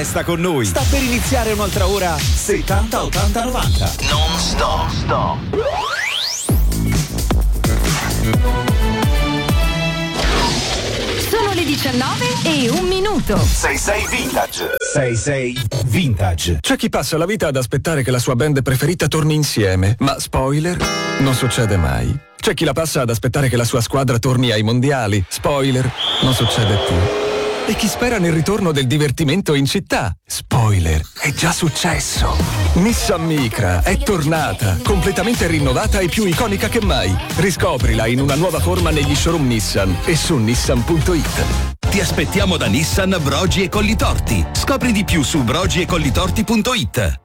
resta con noi. Sta per iniziare un'altra ora 70 80 90. Non stop. Sono le 19:01. 66 Vintage. 66 Vintage. C'è chi passa la vita ad aspettare che la sua band preferita torni insieme, ma spoiler, non succede mai. C'è chi la passa ad aspettare che la sua squadra torni ai mondiali, spoiler, non succede più. E chi spera nel ritorno del divertimento in città, spoiler, è già successo. Nissan Micra è tornata, completamente rinnovata e più iconica che mai. Riscoprila in una nuova forma negli showroom Nissan e su nissan.it. Ti aspettiamo da Nissan Brogi e Collitorti. Scopri di più su brogiecollitorti.it.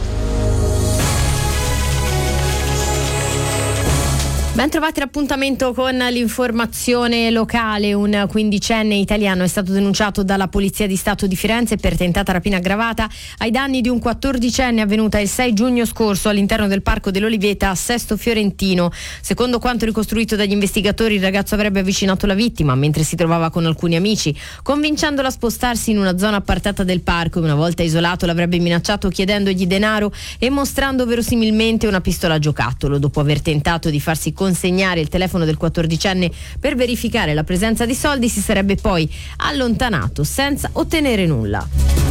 Ben trovati l'appuntamento con l'informazione locale. Un quindicenne italiano è stato denunciato dalla Polizia di Stato di Firenze per tentata rapina aggravata ai danni di un 14enne avvenuta il 6 giugno scorso all'interno del Parco dell'Oliveta a Sesto Fiorentino. Secondo quanto ricostruito dagli investigatori, il ragazzo avrebbe avvicinato la vittima mentre si trovava con alcuni amici, convincendola a spostarsi in una zona appartata del parco e una volta isolato l'avrebbe minacciato chiedendogli denaro e mostrando verosimilmente una pistola a giocattolo. Dopo aver tentato di farsi consegnare il telefono del 14enne per verificare la presenza di soldi, si sarebbe poi allontanato senza ottenere nulla.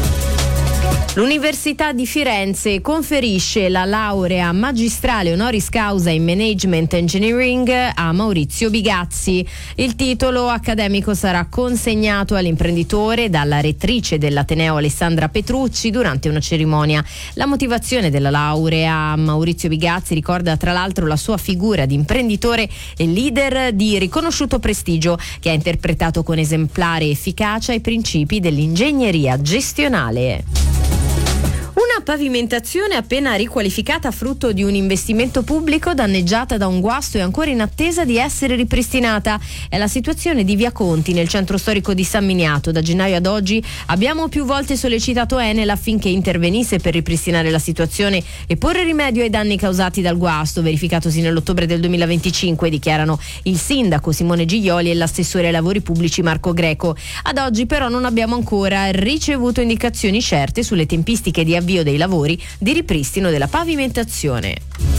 L'Università di Firenze conferisce la laurea magistrale honoris causa in Management Engineering a Maurizio Bigazzi. Il titolo accademico sarà consegnato all'imprenditore dalla rettrice dell'Ateneo Alessandra Petrucci durante una cerimonia. La motivazione della laurea, Maurizio Bigazzi ricorda tra l'altro la sua figura di imprenditore e leader di riconosciuto prestigio che ha interpretato con esemplare efficacia i principi dell'ingegneria gestionale. Una pavimentazione appena riqualificata frutto di un investimento pubblico danneggiata da un guasto e ancora in attesa di essere ripristinata. È la situazione di Via Conti nel centro storico di San Miniato. Da gennaio ad oggi abbiamo più volte sollecitato Enel affinché intervenisse per ripristinare la situazione e porre rimedio ai danni causati dal guasto verificatosi nell'ottobre del 2025, dichiarano il sindaco Simone Giglioli e l'assessore ai lavori pubblici Marco Greco. Ad oggi però non abbiamo ancora ricevuto indicazioni certe sulle tempistiche di avvio dei lavori di ripristino della pavimentazione.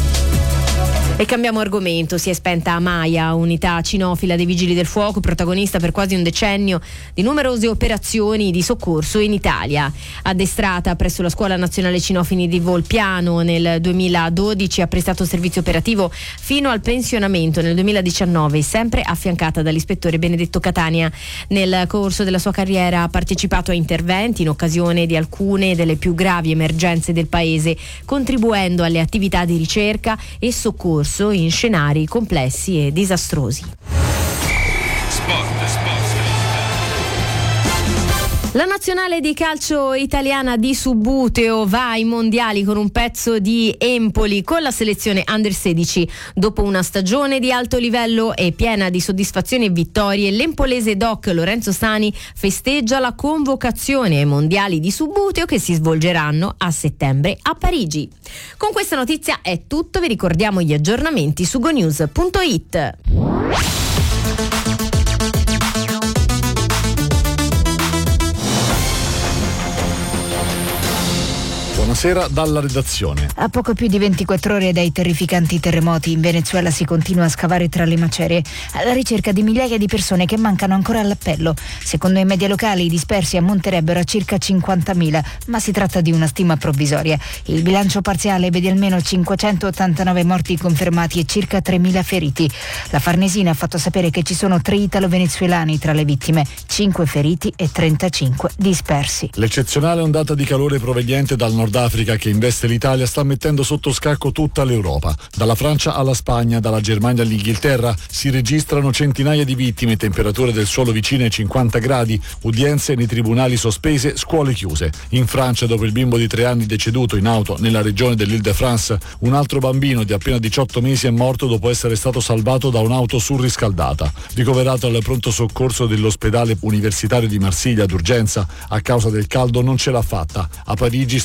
E cambiamo argomento. Si è spenta Amaia, unità cinofila dei Vigili del Fuoco, protagonista per quasi un decennio di numerose operazioni di soccorso in Italia. Addestrata presso la Scuola Nazionale Cinofili di Volpiano nel 2012, ha prestato servizio operativo fino al pensionamento nel 2019, sempre affiancata dall'ispettore Benedetto Catania. Nel corso della sua carriera ha partecipato a interventi in occasione di alcune delle più gravi emergenze del paese, contribuendo alle attività di ricerca e soccorso in scenari complessi e disastrosi. La nazionale di calcio italiana di Subbuteo va ai mondiali con un pezzo di Empoli con la selezione Under 16. Dopo una stagione di alto livello e piena di soddisfazioni e vittorie, l'empolese doc Lorenzo Sani festeggia la convocazione ai mondiali di Subbuteo che si svolgeranno a settembre a Parigi. Con questa notizia è tutto, vi ricordiamo gli aggiornamenti su gonews.it. Buonasera dalla redazione. A poco più di 24 ore dai terrificanti terremoti in Venezuela si continua a scavare tra le macerie alla ricerca di migliaia di persone che mancano ancora all'appello. Secondo i media locali i dispersi ammonterebbero a circa 50.000, ma si tratta di una stima provvisoria. Il bilancio parziale vede almeno 589 morti confermati e circa 3.000 feriti. La Farnesina ha fatto sapere che ci sono 3 italo-venezuelani tra le vittime, 5 feriti e 35 dispersi. L'eccezionale ondata di calore proveniente dal Nord Africa che investe l'Italia sta mettendo sotto scacco tutta l'Europa. Dalla Francia alla Spagna, dalla Germania all'Inghilterra si registrano centinaia di vittime, temperature del suolo vicine ai 50 gradi, udienze nei tribunali sospese, scuole chiuse. In Francia, dopo il bimbo di 3 anni deceduto in auto nella regione dell'Île-de-France, un altro bambino di appena 18 mesi è morto dopo essere stato salvato da un'auto surriscaldata. Ricoverato al pronto soccorso dell'ospedale universitario di Marsiglia d'urgenza, a causa del caldo non ce l'ha fatta. A Parigi stop al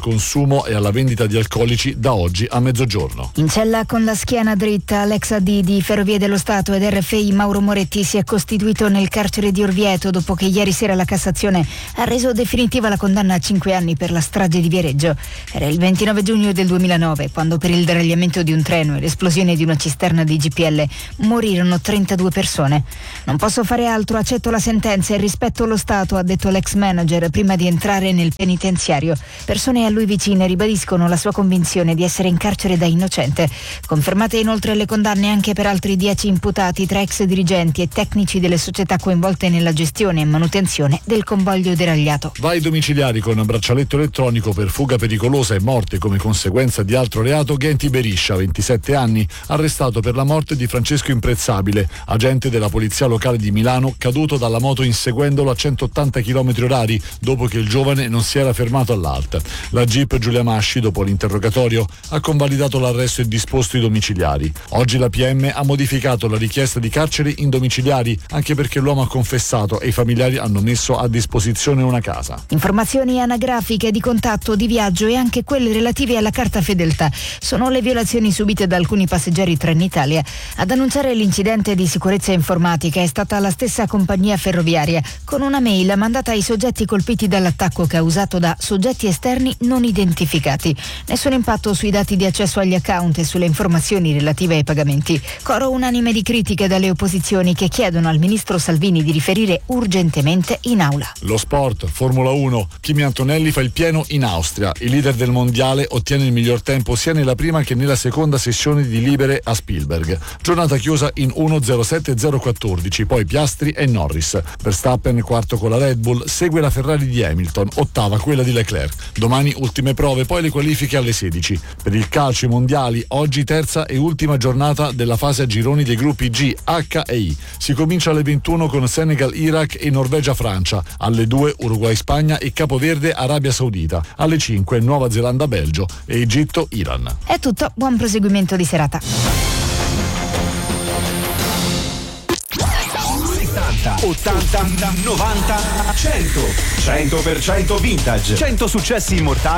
consumo e alla vendita di alcolici da oggi a mezzogiorno. In cella con la schiena dritta, l'ex AD di Ferrovie dello Stato ed RFI Mauro Moretti si è costituito nel carcere di Orvieto dopo che ieri sera la Cassazione ha reso definitiva la condanna a 5 anni per la strage di Viareggio. Era il 29 giugno del 2009 quando per il deragliamento di un treno e l'esplosione di una cisterna di GPL morirono 32 persone. Non posso fare altro, accetto la sentenza e rispetto lo Stato, ha detto l'ex manager prima di entrare nel penitenziario. Persone a lui vicine ribadiscono la sua convinzione di essere in carcere da innocente. Confermate inoltre le condanne anche per altri 10 imputati tra ex dirigenti e tecnici delle società coinvolte nella gestione e manutenzione del convoglio deragliato. Vai domiciliari con braccialetto elettronico per fuga pericolosa e morte come conseguenza di altro reato. Ghenti Beriscia, 27 anni, arrestato per la morte di Francesco Imprezzabile, agente della polizia locale di Milano, caduto dalla moto inseguendolo a 180 km/h dopo che il giovane non si era fermato all'alta. La GIP Giulia Masci, dopo l'interrogatorio, ha convalidato l'arresto e disposto i domiciliari. Oggi la PM ha modificato la richiesta di carceri in domiciliari anche perché l'uomo ha confessato e i familiari hanno messo a disposizione una casa. Informazioni anagrafiche di contatto, di viaggio e anche quelle relative alla carta fedeltà sono le violazioni subite da alcuni passeggeri Trenitalia. Ad annunciare l'incidente di sicurezza informatica è stata la stessa compagnia ferroviaria, con una mail mandata ai soggetti colpiti dall'attacco causato da soggetti esterni non identificati. Nessun impatto sui dati di accesso agli account e sulle informazioni relative ai pagamenti. Coro unanime di critiche dalle opposizioni che chiedono al ministro Salvini di riferire urgentemente in aula. Lo sport, Formula 1, Kimi Antonelli fa il pieno in Austria. Il leader del mondiale ottiene il miglior tempo sia nella prima che nella seconda sessione di libere a Spielberg. Giornata chiusa in 1:07:014, poi Piastri e Norris. Verstappen quarto con la Red Bull, segue la Ferrari di Hamilton, ottava quella di Leclerc. Domani ultime prove, poi le qualifiche alle 16. Per il calcio i mondiali, oggi terza e ultima giornata della fase a gironi dei gruppi G, H e I. Si comincia alle 21 con Senegal-Iraq e Norvegia-Francia, alle 2 Uruguay-Spagna e Capoverde-Arabia Saudita, alle 5 Nuova Zelanda-Belgio e Egitto-Iran. È tutto, buon proseguimento di serata. 80, 90, 100. 100% vintage. 100 successi immortali